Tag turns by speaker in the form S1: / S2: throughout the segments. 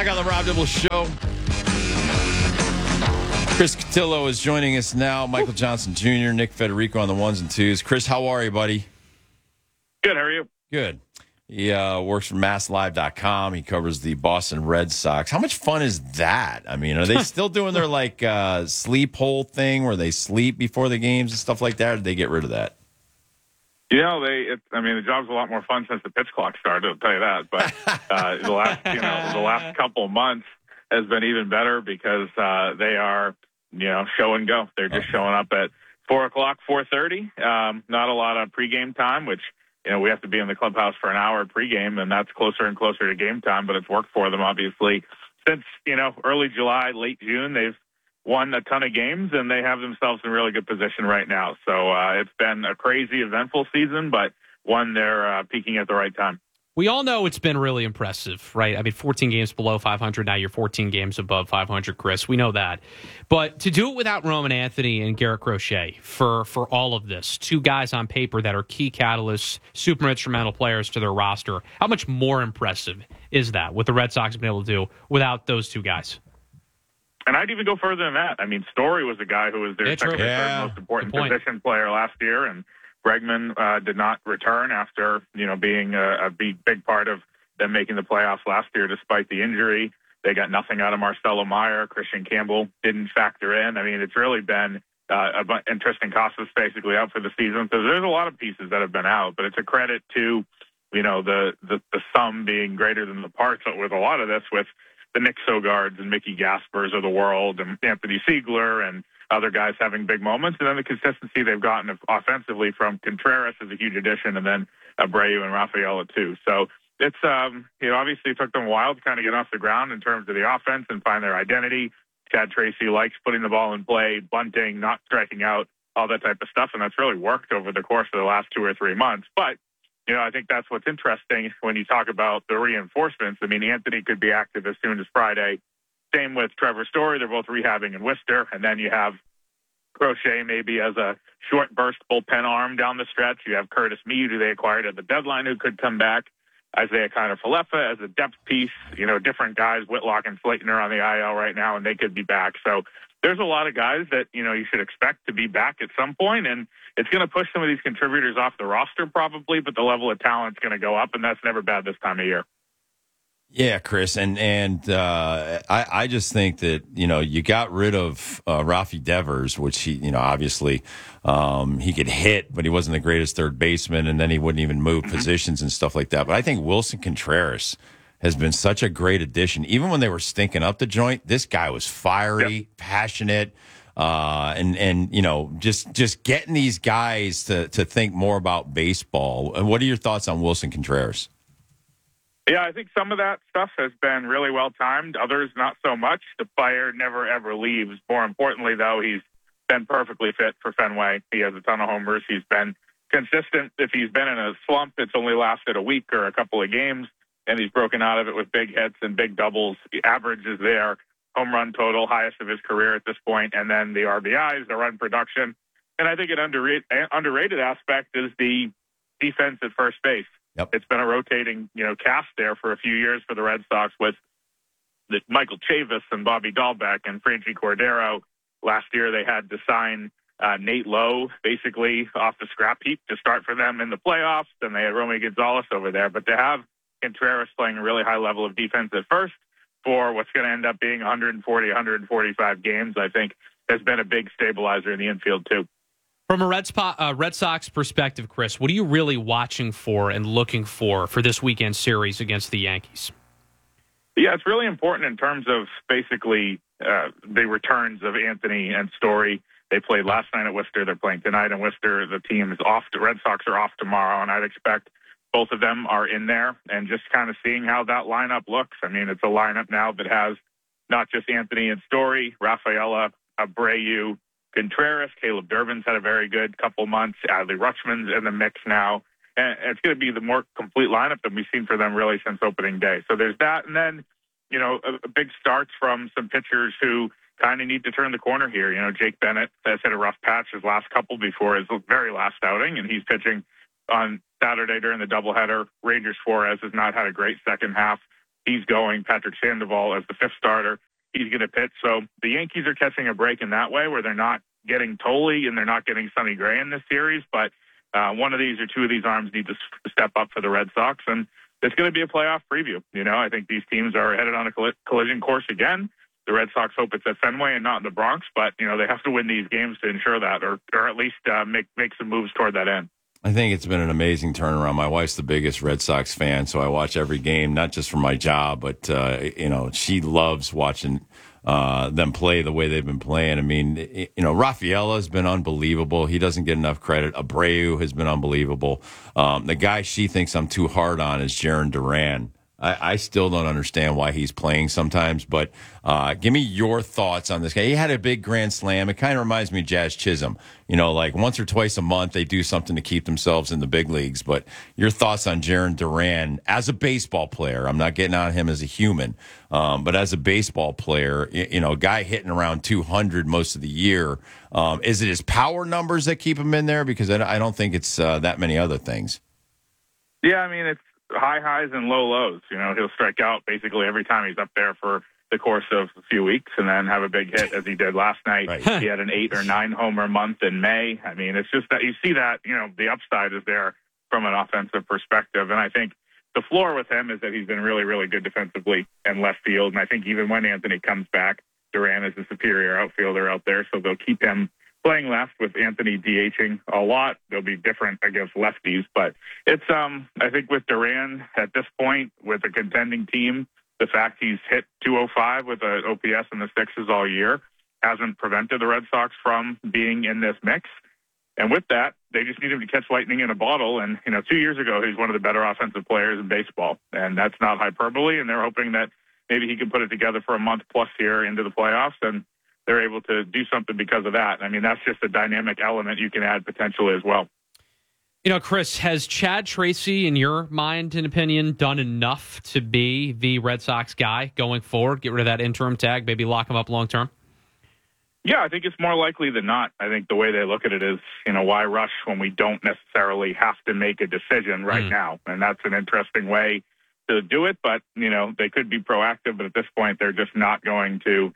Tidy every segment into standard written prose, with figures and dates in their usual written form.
S1: Back on the Rob Dibble Show. Chris Cotillo is joining us now. Michael Johnson Jr., Nick Federico on the ones and twos. Chris, how are you, buddy?
S2: Good. How are you?
S1: Good. He works for MassLive.com. He covers the Boston Red Sox. How much fun is that? I mean, are they still doing their sleep hole thing where they sleep before the games and stuff like that? Or did they get rid of that?
S2: You know, the job's a lot more fun since the pitch clock started. I'll tell you that. But the last couple of months has been even better because they are, show and go. They're just showing up at 4:00, 4:30. Not a lot of pregame time, which we have to be in the clubhouse for an hour pregame, and that's closer and closer to game time. But it's worked for them, obviously, since early July, late June. They've won a ton of games, and they have themselves in really good position right now. So it's been a crazy, eventful season, but one they're peaking at the right time.
S3: We all know it's been really impressive, right? I mean, 14 games below 500. Now you're 14 games above 500, Chris. We know that. But to do it without Roman Anthony and Garrett Crochet for all of this, two guys on paper that are key catalysts, super instrumental players to their roster, how much more impressive is that, what the Red Sox have been able to do without those two guys?
S2: And I'd even go further than that. I mean, Story was a guy who was their second or third most important position player last year, and Bregman did not return after, being a big part of them making the playoffs last year despite the injury. They got nothing out of Marcelo Meyer. Christian Campbell didn't factor in. I mean, it's really been interesting. Costas basically out for the season. So there's a lot of pieces that have been out, but it's a credit to, the sum being greater than the parts with a lot of this, with the Nick Sogards and Mickey Gaspers of the world and Anthony Siegler and other guys having big moments. And then the consistency they've gotten offensively from Contreras is a huge addition, and then Abreu and Rafaela too. So it's, obviously it took them a while to kind of get off the ground in terms of the offense and find their identity. Chad Tracy likes putting the ball in play, bunting, not striking out, all that type of stuff. And that's really worked over the course of the last 2 or 3 months. But I think that's what's interesting when you talk about the reinforcements. I mean, Anthony could be active as soon as Friday. Same with Trevor Story. They're both rehabbing in Worcester. And then you have Crochet maybe as a short burst bullpen arm down the stretch. You have Curtis Mead, who they acquired at the deadline, who could come back. Isaiah Kiner-Falefa as a depth piece. Different guys. Whitlock and Slayton are on the IL right now, and they could be back. So there's a lot of guys that, you should expect to be back at some point, and it's going to push some of these contributors off the roster probably, but the level of talent's going to go up, and that's never bad this time of year.
S1: Yeah, Chris, and I just think that, you got rid of Rafi Devers, which he, obviously he could hit, but he wasn't the greatest third baseman, and then he wouldn't even move positions and stuff like that. But I think Wilson Contreras has been such a great addition. Even when they were stinking up the joint, this guy was fiery, passionate, and just getting these guys to think more about baseball. And what are your thoughts on Wilson Contreras?
S2: Yeah, I think some of that stuff has been really well timed. Others, not so much. The fire never, ever leaves. More importantly, though, he's been perfectly fit for Fenway. He has a ton of homers. He's been consistent. If he's been in a slump, it's only lasted a week or a couple of games, and he's broken out of it with big hits and big doubles. The average is there. Home run total, highest of his career at this point, and then the RBIs, the run production. And I think an underrated aspect is the defense at first base.
S1: Yep.
S2: It's been a rotating, cast there for a few years for the Red Sox with Michael Chavis and Bobby Dahlbeck and Franchi Cordero. Last year they had to sign Nate Lowe basically off the scrap heap to start for them in the playoffs. Then they had Romy Gonzalez over there. But to have Contreras playing a really high level of defense at first for what's going to end up being 140, 145 games, I think has been a big stabilizer in the infield too.
S3: From a Red Sox perspective, Chris, what are you really watching for and looking for this weekend series against the Yankees?
S2: Yeah, it's really important in terms of basically the returns of Anthony and Story. They played last night at Worcester. They're playing tonight in Worcester. The team is off. The Red Sox are off tomorrow, and I'd expect both of them are in there and just kind of seeing how that lineup looks. I mean, it's a lineup now that has not just Anthony and Story, Rafaela, Abreu, Contreras. Caleb Durbin's had a very good couple months. Adley Rutschman's in the mix now. And it's going to be the more complete lineup that we've seen for them really since opening day. So there's that. And then, a big starts from some pitchers who kind of need to turn the corner here. Jake Bennett has had a rough patch his last couple before his very last outing, and he's pitching on Saturday during the doubleheader. Rangers Suarez has not had a great second half. he's going. Patrick Sandoval as the fifth starter, he's going to pitch. So the Yankees are catching a break in that way, where they're not getting Tolle and they're not getting Sonny Gray in this series. But one of these or two of these arms need to step up for the Red Sox, and it's going to be a playoff preview. I think these teams are headed on a collision course again. The Red Sox hope it's at Fenway and not in the Bronx, but they have to win these games to ensure that, or at least make some moves toward that end.
S1: I think it's been an amazing turnaround. My wife's the biggest Red Sox fan, so I watch every game, not just for my job, but she loves watching them play the way they've been playing. I mean, Rafaela has been unbelievable. He doesn't get enough credit. Abreu has been unbelievable. The guy she thinks I'm too hard on is Jarren Duran. I still don't understand why he's playing sometimes, but give me your thoughts on this guy. He had a big grand slam. It kind of reminds me of Jazz Chisholm. Like once or twice a month they do something to keep themselves in the big leagues. But your thoughts on Jarren Duran as a baseball player? I'm not getting on him as a human, but as a baseball player, a guy hitting around 200 most of the year. Is it his power numbers that keep him in there? Because I don't think it's that many other things.
S2: Yeah, I mean, it's high highs and low lows. He'll strike out basically every time he's up there for the course of a few weeks and then have a big hit as he did last night. Right. He had an 8 or 9 homer month in May. I mean, it's just that you see that, the upside is there from an offensive perspective. And I think the floor with him is that he's been really, really good defensively and left field. And I think even when Anthony comes back, Duran is a superior outfielder out there. So they'll keep him playing left with Anthony DHing a lot. They'll be different against lefties, but it's I think with Duran at this point with a contending team, the fact he's hit 205 with an OPS in the sixes all year hasn't prevented the Red Sox from being in this mix. And with that, they just need him to catch lightning in a bottle. And 2 years ago, he's one of the better offensive players in baseball, and that's not hyperbole. And they're hoping that maybe he can put it together for a month plus here into the playoffs, and they're able to do something because of that. I mean, that's just a dynamic element you can add potentially as well.
S3: Chris, has Chad Tracy, in your mind and opinion, done enough to be the Red Sox guy going forward? Get rid of that interim tag, maybe lock him up long term?
S2: Yeah, I think it's more likely than not. I think the way they look at it is, why rush when we don't necessarily have to make a decision right now? And that's an interesting way to do it. But, they could be proactive, but at this point, they're just not going to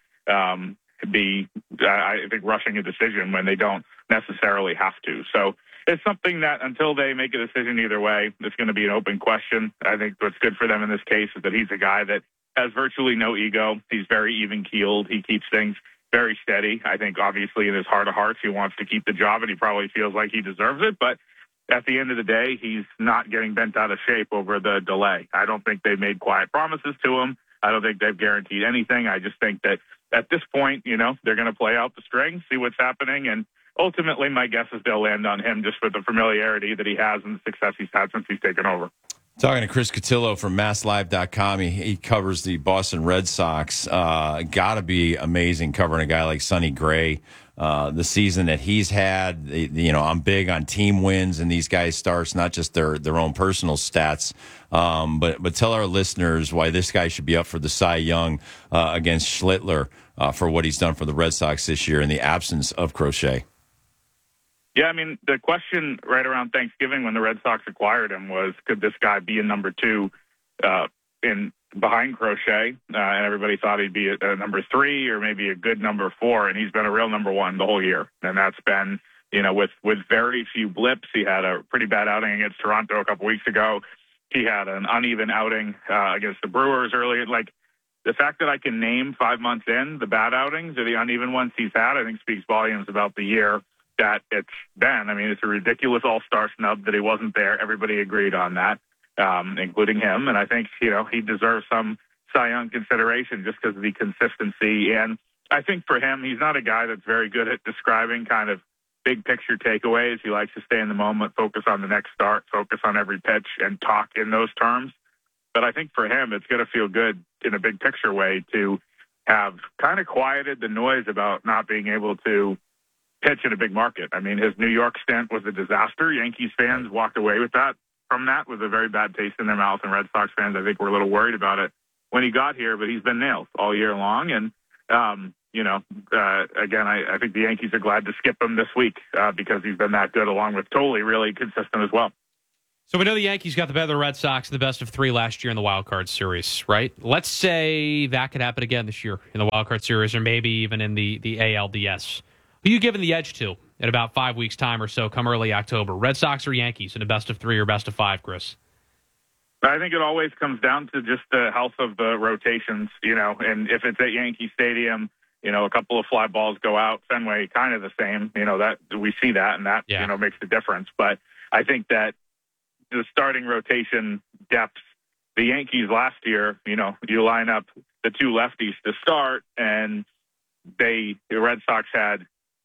S2: be, I think, rushing a decision when they don't necessarily have to. So it's something that until they make a decision either way, it's going to be an open question. I think what's good for them in this case is that he's a guy that has virtually no ego. He's very even-keeled. He keeps things very steady. I think obviously in his heart of hearts, he wants to keep the job and he probably feels like he deserves it. But at the end of the day, he's not getting bent out of shape over the delay. I don't think they've made quiet promises to him. I don't think they've guaranteed anything. I just think that at this point, they're going to play out the string, see what's happening. And ultimately, my guess is they'll land on him just for the familiarity that he has and the success he's had since he's taken over.
S1: Talking to Chris Cotillo from MassLive.com. He covers the Boston Red Sox. Got to be amazing covering a guy like Sonny Gray. The season that he's had, I'm big on team wins and these guys' starts, not just their own personal stats. But tell our listeners why this guy should be up for the Cy Young against Schlittler for what he's done for the Red Sox this year in the absence of Crochet.
S2: Yeah, I mean, the question right around Thanksgiving when the Red Sox acquired him was, could this guy be a number 2 in behind Crochet? And everybody thought he'd be a number 3 or maybe a good number 4, and he's been a real number 1 the whole year. And that's been, with very few blips. He had a pretty bad outing against Toronto a couple weeks ago. He had an uneven outing against the Brewers earlier. Like, the fact that I can name 5 months in the bad outings or the uneven ones he's had, I think speaks volumes about the year that it's been. I mean, it's a ridiculous all-star snub that he wasn't there. Everybody agreed on that, including him. And I think, he deserves some Cy Young consideration just because of the consistency. And I think for him, he's not a guy that's very good at describing kind of big picture takeaways. He likes to stay in the moment, focus on the next start, focus on every pitch, and talk in those terms. But I think for him, it's going to feel good in a big picture way to have kind of quieted the noise about not being able to pitch in a big market. I mean, his New York stint was a disaster. Yankees fans walked away with a very bad taste in their mouth, and Red Sox fans, I think, were a little worried about it when he got here, but he's been nailed all year long. And, again, I think the Yankees are glad to skip him this week because he's been that good, along with Tolle, really consistent as well.
S3: So we know the Yankees got the better of the Red Sox in the best of 3 last year in the wild card series, right? Let's say that could happen again this year in the wild card series, or maybe even in the ALDS. Who are you giving the edge to in about 5 weeks' time or so, come early October? Red Sox or Yankees in a best of 3 or best of 5, Chris?
S2: I think it always comes down to just the health of the rotations, and if it's at Yankee Stadium, a couple of fly balls go out. Fenway, kind of the same, that we see that, and that, makes the difference. But I think that the starting rotation depth, the Yankees last year, you line up the 2 lefties to start, and the Red Sox had,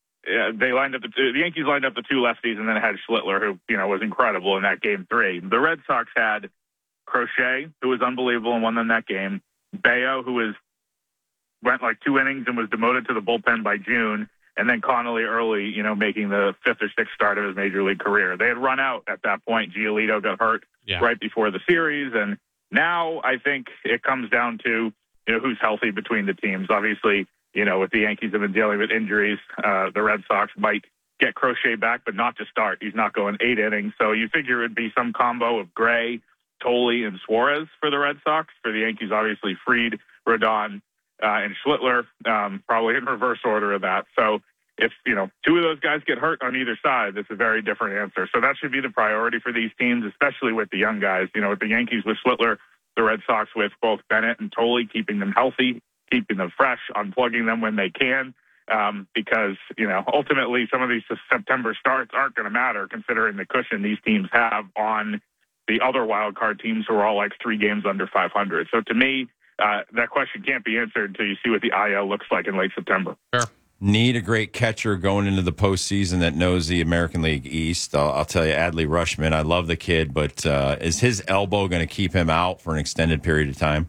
S2: the Yankees lined up the 2 lefties and then had Schlittler, who, was incredible in that game 3. The Red Sox had Crochet, who was unbelievable and won them that game. Bayo, who went like 2 innings and was demoted to the bullpen by June. And then Connolly early, making the 5th or 6th start of his major league career. They had run out at that point. Giolito got hurt right before the series. And now I think it comes down to, who's healthy between the teams. Obviously, with the Yankees have been dealing with injuries, the Red Sox might get Crochet back, but not to start. He's not going 8 innings. So you figure it would be some combo of Gray, Tolley, and Suarez for the Red Sox. For the Yankees, obviously, Fried, Rodon, and Schlittler, probably in reverse order of that. So if, 2 of those guys get hurt on either side, it's a very different answer. So that should be the priority for these teams, especially with the young guys. With the Yankees with Schlittler, the Red Sox with both Bennett and Tolley, keeping them healthy, keeping them fresh, unplugging them when they can, because, ultimately some of these September starts aren't going to matter considering the cushion these teams have on the other wild card teams who are all like 3 games under 500. So to me, that question can't be answered until you see what the IL looks like in late September.
S3: Sure.
S1: Need a great catcher going into the postseason that knows the American League East. I'll tell you, Adley Rutschman, I love the kid, but is his elbow going to keep him out for an extended period of time?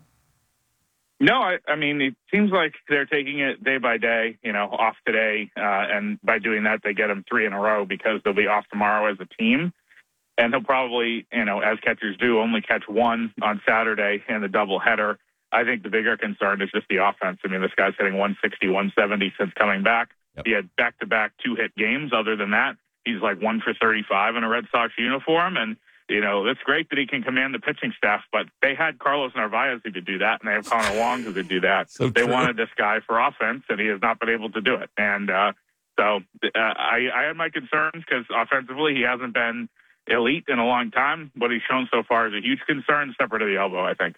S2: No, I mean, it seems like they're taking it day by day, off today. And by doing that, they get him 3 in a row because they'll be off tomorrow as a team. And he'll probably, as catchers do, only catch 1 on Saturday in the doubleheader. I think the bigger concern is just the offense. I mean, this guy's hitting 160, 170 since coming back. Yep. He had back-to-back 2-hit games. Other than that, he's like 1 for 35 in a Red Sox uniform. And, it's great that he can command the pitching staff, but they had Carlos Narvaez who could do that, and they have Connor Wong who could do that. So they wanted this guy for offense, and he has not been able to do it. And so I had my concerns because offensively he hasn't been elite in a long time. What he's shown so far is a huge concern, separate of the elbow, I think.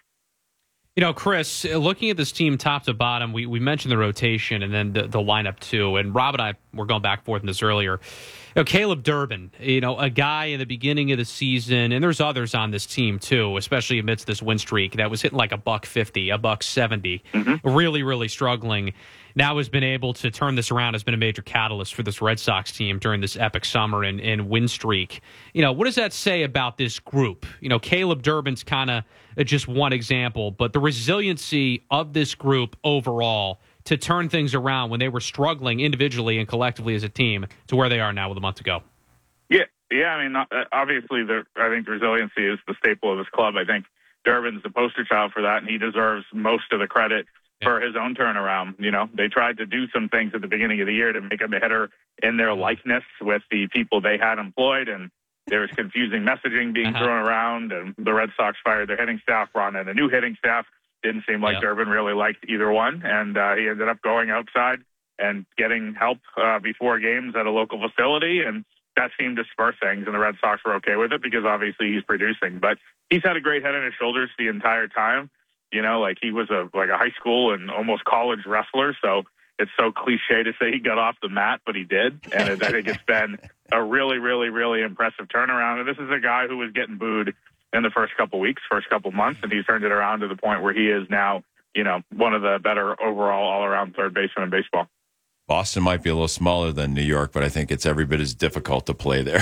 S3: Chris, looking at this team top to bottom, we mentioned the rotation and then the lineup too. And Rob and I were going back and forth in this earlier. Caleb Durbin, a guy in the beginning of the season, and there's others on this team too, especially amidst this win streak that was hitting like $150, $170, really, really struggling. Now has been able to turn this around, has been a major catalyst for this Red Sox team during this epic summer and win streak. What does that say about this group? Caleb Durbin's kind of just one example, but the resiliency of this group overall to turn things around when they were struggling individually and collectively as a team to where they are now with a month to go.
S2: Yeah. I mean, obviously, I think resiliency is the staple of this club. I think Durbin's the poster child for that, and he deserves most of the credit for his own turnaround. They tried to do some things at the beginning of the year to make him a hitter in their likeness with the people they had employed, and there was confusing messaging being thrown around, and the Red Sox fired their hitting staff, brought in a new hitting staff. Didn't seem like Durbin really liked either one, and he ended up going outside and getting help before games at a local facility, and that seemed to spur things, and the Red Sox were okay with it because obviously he's producing. But he's had a great head on his shoulders the entire time. He was a high school and almost college wrestler, so it's so cliche to say he got off the mat, but he did. And I think it's been a really, really, really impressive turnaround. And this is a guy who was getting booed in the first couple weeks, first couple months, and he's turned it around to the point where he is now, one of the better overall all-around third baseman in baseball.
S1: Boston might be a little smaller than New York, but I think it's every bit as difficult to play there.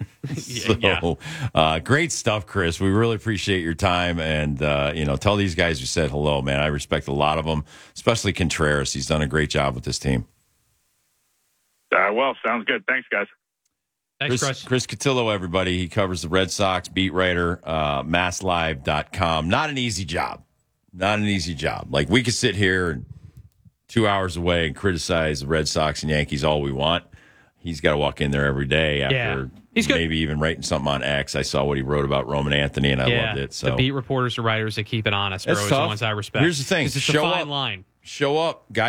S1: Great stuff, Chris. We really appreciate your time, and tell these guys you said hello, man. I respect a lot of them, especially Contreras. He's done a great job with this team.
S2: Well, sounds good. Thanks, guys.
S3: Thanks, Chris.
S1: Chris Cotillo, everybody. He covers the Red Sox, beat writer, MassLive.com. Not an easy job. Like, we could sit here and 2 hours away and criticize the Red Sox and Yankees all we want. he's got to walk in there every day after maybe even writing something on X. I saw what he wrote about Roman Anthony, and I loved it. So
S3: the beat reporters or writers that keep it honest are always the ones I respect.
S1: Here's the thing:
S3: it's a fine line.
S1: Show up, guys.